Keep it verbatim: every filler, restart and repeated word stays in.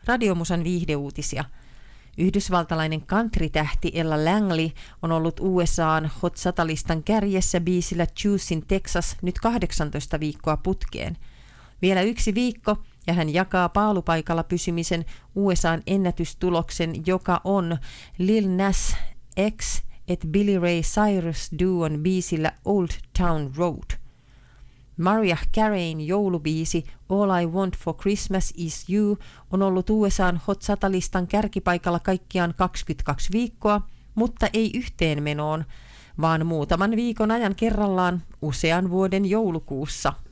radiomusan viihdeuutisia. Yhdysvaltalainen country-tähti Ella Langley on ollut U S A:n Hot sata-listan kärjessä biisillä Choose in Texas nyt kahdeksantoista viikkoa putkeen. Vielä yksi viikko ja hän jakaa paalupaikalla pysymisen U S A:n ennätystuloksen, joka on Lil Nas X et Billy Ray Cyrus duon biisillä Old Town Road. Mariah Careyn joulubiisi All I Want for Christmas is You on ollut U S A:n Hot sata-listan kärkipaikalla kaikkiaan kaksikymmentäkaksi viikkoa, mutta ei yhteenmenoon, vaan muutaman viikon ajan kerrallaan usean vuoden joulukuussa.